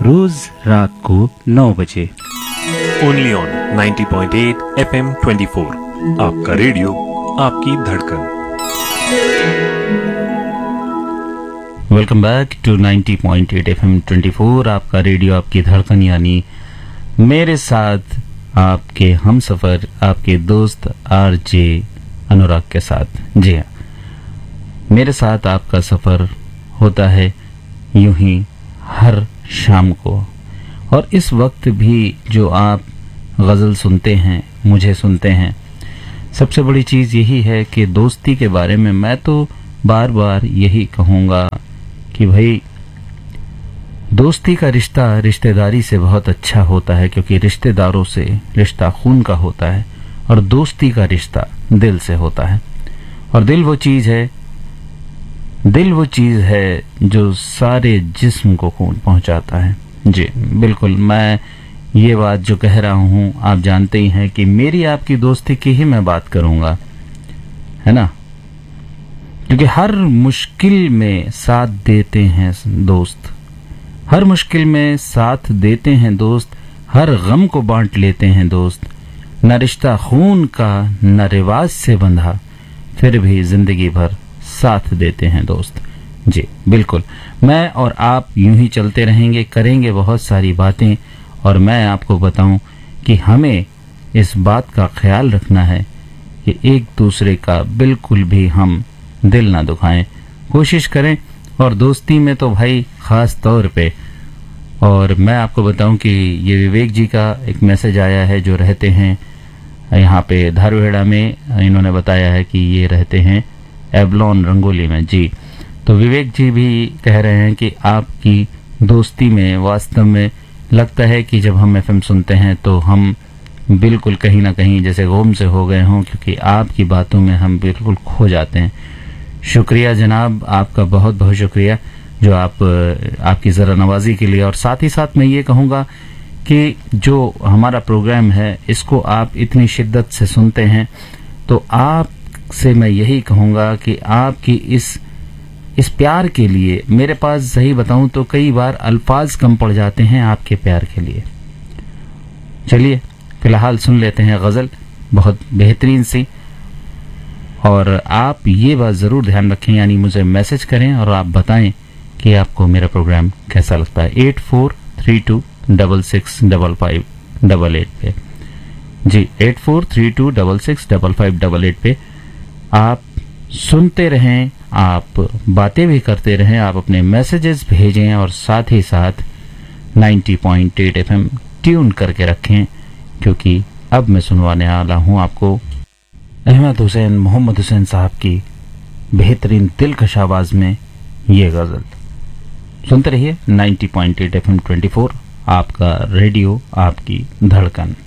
रोज रात को 9 बजे। Only on 90.8 FM 24। आपका रेडियो, आपकी धड़कन। Welcome back to 90.8 FM 24। आपका रेडियो, आपकी धड़कन, यानी मेरे साथ आपके हम सफर, आपके दोस्त आरजे अनुराग के साथ। जी हाँ, मेरे साथ आपका सफर होता है यूं ही हर शाम को। और इस वक्त भी जो आप गज़ल सुनते हैं, मुझे सुनते हैं, सबसे बड़ी चीज़ यही है कि दोस्ती के बारे में मैं तो बार बार यही कहूँगा कि भाई, दोस्ती का रिश्ता रिश्तेदारी से बहुत अच्छा होता है, क्योंकि रिश्तेदारों से रिश्ता खून का होता है और दोस्ती का रिश्ता दिल से होता है। और दिल वो चीज़ है जो सारे जिस्म को खून पहुंचाता है। जी बिल्कुल, मैं ये बात जो कह रहा हूँ, आप जानते ही हैं कि मेरी आपकी दोस्ती की ही मैं बात करूँगा, है ना, क्योंकि हर मुश्किल में साथ देते हैं दोस्त, हर मुश्किल में साथ देते हैं दोस्त, हर गम को बांट लेते हैं दोस्त। न रिश्ता खून का न रिवाज से बंधा, फिर भी जिंदगी भर साथ देते हैं दोस्त। जी बिल्कुल, मैं और आप यूं ही चलते रहेंगे, करेंगे बहुत सारी बातें। और मैं आपको बताऊं कि हमें इस बात का ख्याल रखना है कि एक दूसरे का बिल्कुल भी हम दिल ना दुखाएं, कोशिश करें। और दोस्ती में तो भाई खास तौर पे। और मैं आपको बताऊं कि ये विवेक जी का एक मैसेज आया है, जो रहते हैं यहाँ पे धारुहेड़ा में। इन्होंने बताया है कि ये रहते हैं एवलॉन रंगोली में। जी, तो विवेक जी भी कह रहे हैं कि आपकी दोस्ती में वास्तव में लगता है कि जब हम एफएम सुनते हैं तो हम बिल्कुल कहीं ना कहीं जैसे गुम से हो गए हों, क्योंकि आपकी बातों में हम बिल्कुल खो जाते हैं। शुक्रिया जनाब, आपका बहुत बहुत शुक्रिया जो आपकी ज़रा नवाजी के लिए। और साथ ही साथ मैं ये कहूँगा कि जो हमारा प्रोग्राम है, इसको आप इतनी शिद्दत से सुनते हैं, तो आप से मैं यही कहूँगा कि आपकी इस प्यार के लिए मेरे पास, सही बताऊं तो कई बार अल्फाज कम पड़ जाते हैं आपके प्यार के लिए। चलिए फिलहाल सुन लेते हैं गज़ल, बहुत बेहतरीन सी। और आप ये बात ज़रूर ध्यान रखें, यानी मुझे मैसेज करें और आप बताएं कि आपको मेरा प्रोग्राम कैसा लगता है। 8432665588 पे। जी, 8432665588 पे आप सुनते रहें, आप बातें भी करते रहें, आप अपने मैसेजेस भेजें और साथ ही साथ 90.8 FM ट्यून करके रखें, क्योंकि अब मैं सुनवाने वाला हूं आपको मोहम्मद हुसैन साहब की बेहतरीन दिलकश आवाज में ये गजल। सुनते रहिए 90.8 FM 24, आपका रेडियो, आपकी धड़कन।